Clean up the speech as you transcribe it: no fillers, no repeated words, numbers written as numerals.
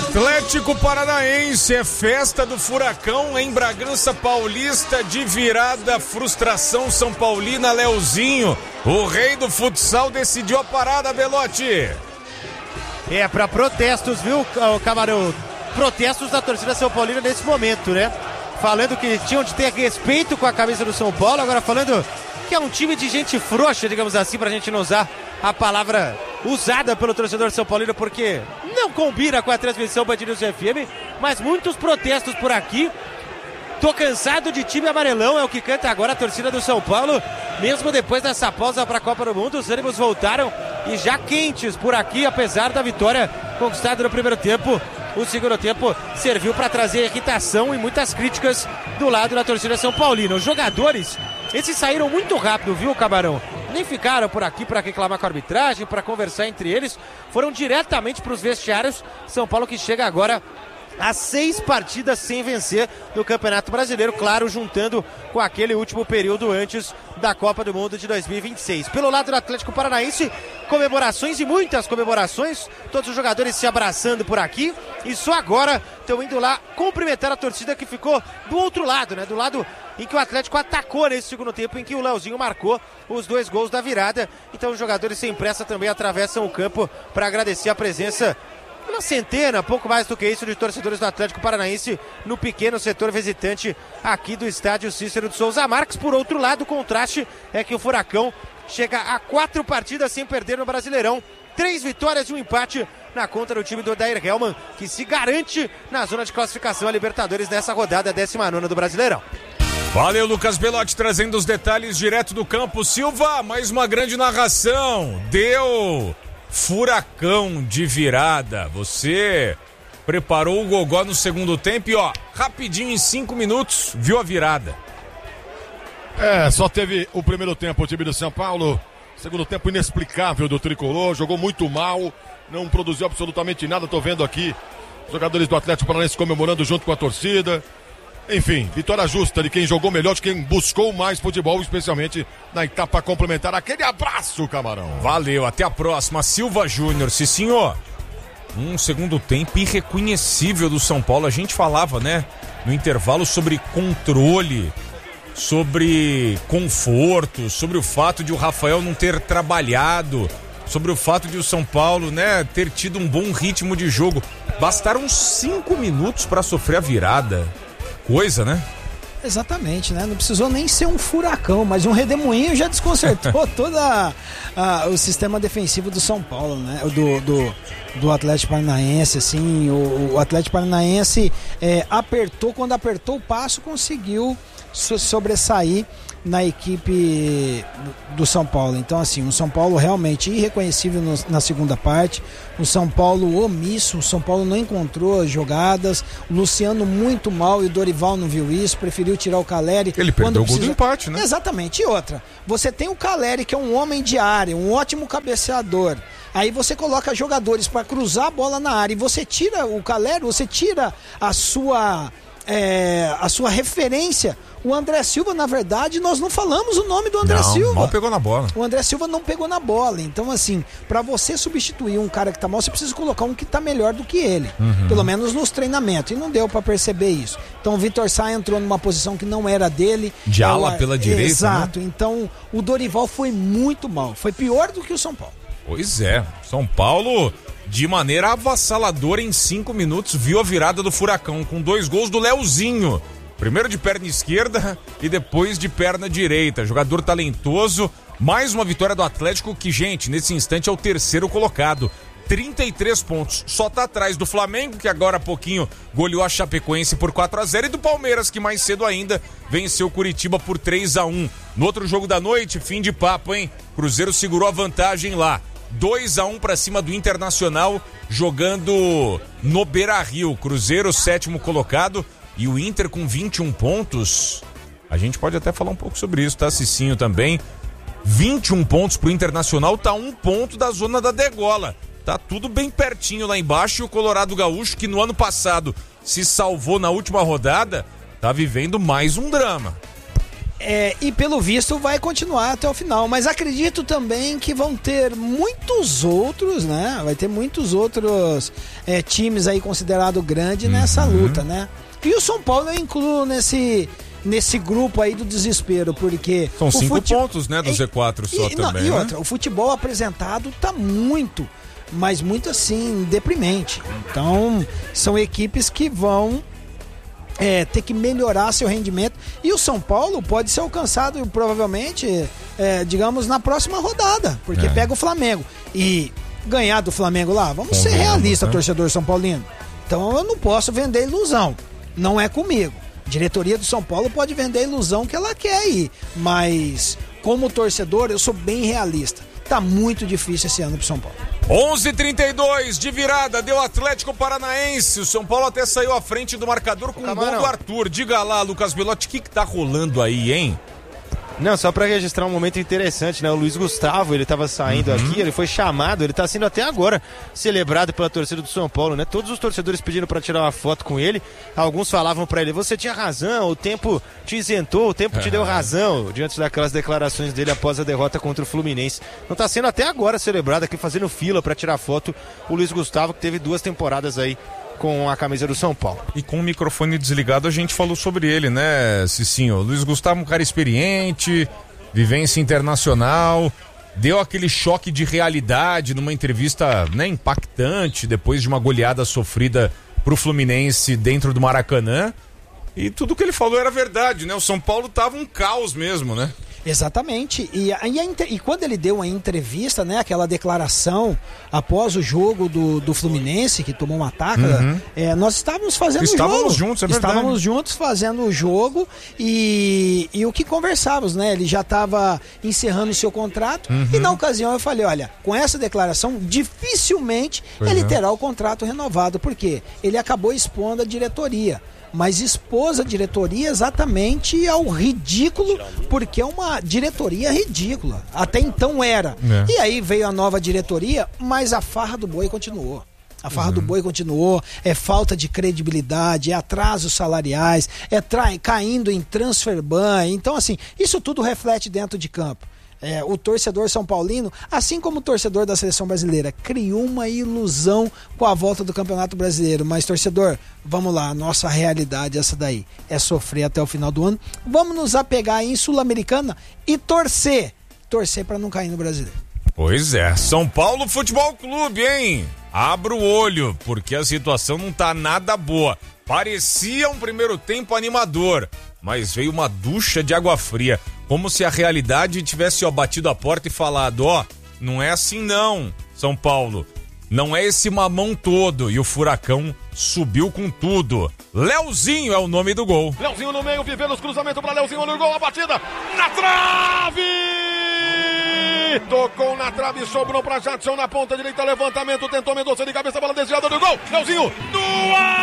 Atlético Paranaense, é festa do Furacão em Bragança Paulista, de virada, frustração São Paulina. Leozinho, o rei do futsal, decidiu a parada, Belotti. É, para protestos, viu, Camarão? Protestos da torcida São Paulina nesse momento, né? Falando que tinham de ter respeito com a camisa do São Paulo, agora falando que é um time de gente frouxa, digamos assim, pra gente não usar a palavra usada pelo torcedor São Paulino, porque não combina com a transmissão Band News FM, mas muitos protestos por aqui. Tô cansado de time amarelão, é o que canta agora a torcida do São Paulo, mesmo depois dessa pausa para a Copa do Mundo. Os ânimos voltaram e já quentes por aqui, apesar da vitória conquistada no primeiro tempo. O segundo tempo serviu para trazer irritação e muitas críticas do lado da torcida São Paulina. Os jogadores, esses saíram muito rápido, viu, Camarão? Nem ficaram por aqui para reclamar com a arbitragem, para conversar entre eles. Foram diretamente para os vestiários. São Paulo que chega agora a 6 partidas sem vencer no Campeonato Brasileiro, claro, juntando com aquele último período antes da Copa do Mundo de 2026. Pelo lado do Atlético Paranaense, comemorações e muitas comemorações, todos os jogadores se abraçando por aqui e só agora estão indo lá cumprimentar a torcida que ficou do outro lado, né? Do lado em que o Atlético atacou nesse segundo tempo, em que o Leozinho marcou os 2 gols da virada. Então os jogadores sem pressa também atravessam o campo para agradecer a presença, uma centena, pouco mais do que isso, de torcedores do Atlético Paranaense no pequeno setor visitante aqui do estádio Cícero de Souza Marques. Por outro lado, o contraste é que o Furacão chega a 4 partidas sem perder no Brasileirão, 3 vitórias e um empate na conta do time do Odair Hellmann, que se garante na zona de classificação a Libertadores nessa rodada 19ª do Brasileirão. Valeu, Lucas Belotti, trazendo os detalhes direto do campo. Silva, mais uma grande narração. Deu Furacão de virada. Você preparou o gogó no segundo tempo e, ó, rapidinho, em 5 minutos, viu a virada. Só teve o primeiro tempo o time do São Paulo. Segundo tempo inexplicável do Tricolor. Jogou muito mal, não produziu absolutamente nada. Tô vendo aqui os jogadores do Atlético Paranaense comemorando junto com a torcida. Enfim, vitória justa de quem jogou melhor, de quem buscou mais futebol, especialmente na etapa complementar. Aquele abraço, Camarão. Valeu, até a próxima. Silva Júnior, sim senhor. Um segundo tempo irreconhecível do São Paulo. A gente falava, né, no intervalo, sobre controle, sobre conforto, sobre o fato de o Rafael não ter trabalhado, sobre o fato de o São Paulo, né, ter tido um bom ritmo de jogo. Bastaram 5 minutos para sofrer a virada. Coisa, né? Exatamente, né? Não precisou nem ser um furacão, mas um redemoinho já desconcertou todo o sistema defensivo do São Paulo, né? Do Atlético Paranaense, assim, o Atlético Paranaense apertou, quando apertou o passo, conseguiu sobressair na equipe do São Paulo. Então, assim, um São Paulo realmente irreconhecível na segunda parte, um São Paulo omisso, o São Paulo não encontrou as jogadas, o Luciano muito mal e o Dorival não viu isso, preferiu tirar o Caleri. Ele perdeu o gol do empate, né? Exatamente. E outra, você tem o Caleri, que é um homem de área, um ótimo cabeceador. Aí você coloca jogadores para cruzar a bola na área e você tira o Caleri, você tira a sua referência. O André Silva, na verdade, nós não falamos o nome do André Silva. Mal pegou na bola. O André Silva não pegou na bola. Então, assim, pra você substituir um cara que tá mal, você precisa colocar um que tá melhor do que ele. Pelo menos nos treinamentos. E não deu pra perceber isso. Então, o Vitor Sá entrou numa posição que não era dele. De ala pela direita, exato, né? Então, o Dorival foi muito mal. Foi pior do que o São Paulo. Pois é. São Paulo, de maneira avassaladora, em 5 minutos, viu a virada do Furacão, com 2 gols do Leozinho. Primeiro de perna esquerda e depois de perna direita. Jogador talentoso. Mais uma vitória do Atlético que, gente, nesse instante é o 3º colocado. 33 pontos. Só tá atrás do Flamengo, que agora há pouquinho goleou a Chapecoense por 4-0. E do Palmeiras, que mais cedo ainda venceu o Curitiba por 3-1. No outro jogo da noite, fim de papo, hein? Cruzeiro segurou a vantagem lá. 2-1 pra cima do Internacional, jogando no Beira-Rio. Cruzeiro, 7º colocado. E o Inter com 21 pontos, a gente pode até falar um pouco sobre isso, tá, Cicinho, também. 21 pontos pro Internacional, tá 1 ponto da zona da degola. Tá tudo bem pertinho lá embaixo. E o Colorado Gaúcho, que no ano passado se salvou na última rodada, tá vivendo mais um drama. E pelo visto vai continuar até o final. Mas acredito também que vão ter muitos outros, né? Vai ter muitos outros times aí considerados grandes nessa luta, né? E o São Paulo eu incluo nesse grupo aí do desespero, porque... São 5 pontos, né, do Z4 só também, e outra, o futebol apresentado tá muito, mas muito assim, deprimente. Então, são equipes que vão ter que melhorar seu rendimento. E o São Paulo pode ser alcançado, provavelmente, digamos, na próxima rodada, porque pega o Flamengo. E ganhar do Flamengo lá, vamos ser realistas, né? Torcedor São Paulino. Então, eu não posso vender ilusão. Não é comigo. A diretoria do São Paulo pode vender a ilusão que ela quer aí, mas como torcedor eu sou bem realista. Tá muito difícil esse ano pro São Paulo. 11:32 de virada, deu Atlético Paranaense. O São Paulo até saiu à frente do marcador com o gol do Arthur. Diga lá, Lucas Belotti, o que tá rolando aí, hein? Não, só pra registrar um momento interessante, né? O Luiz Gustavo, ele tava saindo aqui, ele foi chamado, ele tá sendo até agora celebrado pela torcida do São Paulo, né? Todos os torcedores pedindo pra tirar uma foto com ele. Alguns falavam pra ele, você tinha razão, o tempo te isentou, o tempo te deu razão, diante daquelas declarações dele após a derrota contra o Fluminense. Então tá sendo até agora celebrado aqui, fazendo fila pra tirar foto, o Luiz Gustavo, que teve 2 temporadas aí com a camisa do São Paulo. E com o microfone desligado a gente falou sobre ele, né, Cicinho? Luiz Gustavo, um cara experiente, vivência internacional, deu aquele choque de realidade numa entrevista, né, impactante, depois de uma goleada sofrida pro Fluminense dentro do Maracanã. E tudo que ele falou era verdade, né? O São Paulo tava um caos mesmo, né? Exatamente, e quando ele deu a entrevista, né, aquela declaração após o jogo do Fluminense, que tomou um ataque, nós estávamos fazendo o jogo. Estávamos juntos, é verdade. Estávamos juntos fazendo o jogo e o que conversávamos, né, ele já estava encerrando o seu contrato e na ocasião eu falei, olha, com essa declaração dificilmente ele terá o contrato renovado, porque ele acabou expondo a diretoria. Mas expôs a diretoria exatamente ao ridículo, porque é uma diretoria ridícula. Até então era. E aí veio a nova diretoria, mas a farra do boi continuou. A farra do boi continuou, é falta de credibilidade, é atrasos salariais, é caindo em transfer ban. Então, assim, isso tudo reflete dentro de campo. O torcedor São Paulino, assim como o torcedor da seleção brasileira, criou uma ilusão com a volta do Campeonato Brasileiro. Mas, torcedor, vamos lá, nossa realidade é essa daí, é sofrer até o final do ano. Vamos nos apegar em Sul-Americana e torcer para não cair no Brasileiro. Pois é, São Paulo Futebol Clube, hein? Abra o olho, porque a situação não tá nada boa. Parecia um primeiro tempo animador, mas veio uma ducha de água fria, como se a realidade tivesse batido a porta e falado, não é assim não, São Paulo, não é esse mamão todo, e o Furacão subiu com tudo. Leozinho é o nome do gol. Leozinho no meio, vivendo os cruzamentos para Leozinho no gol, a batida na trave! Tocou na trave, sobrou para Jadson na ponta direita, levantamento, tentou Mendonça de cabeça, bola desviada do gol, Leozinho,